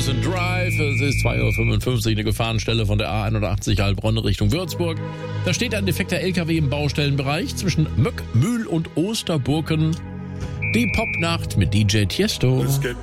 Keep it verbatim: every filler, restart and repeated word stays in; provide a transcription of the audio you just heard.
Innocent Drive. Es ist zwei Uhr fünfundfünfzig, eine Gefahrenstelle von der A einundachtzig Heilbronn Richtung Würzburg. Da steht ein defekter L K W im Baustellenbereich zwischen Möck, Mühl und Osterburken. Die Popnacht mit D J Tiesto.